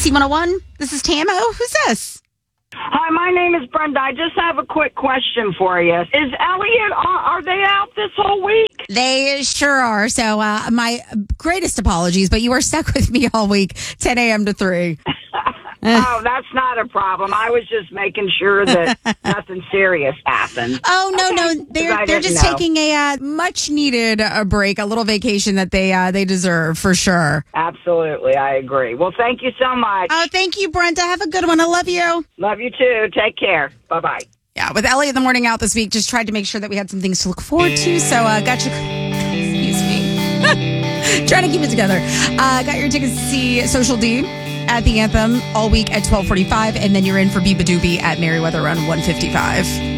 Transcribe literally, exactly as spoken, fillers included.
C one oh one. This is Tamo. Who's this? Hi, my name is Brenda. I just have a quick question for you. Is Elliot, are, are they out this whole week? They sure are. So uh, my greatest apologies, but you are stuck with me all week, ten a.m. to three. Oh, that's not a problem. I was just making sure that nothing serious happened. Oh, no, Okay. no. They're they're just know. taking a uh, much needed uh, break, a little vacation that they uh, they deserve for sure. Absolutely. I agree. Well, thank you so much. Oh, thank you, Brenda. Have a good one. I love you. Love you too. Take care. Bye-bye. Yeah, with Elliot the morning out this week, just tried to make sure that we had some things to look forward to. So, uh, got your... Excuse me. Trying to keep it together. Uh, got your tickets to see Social D at the Anthem all week at twelve forty-five, and then you're in for Biba Doobie at Merriweather around one fifty-five.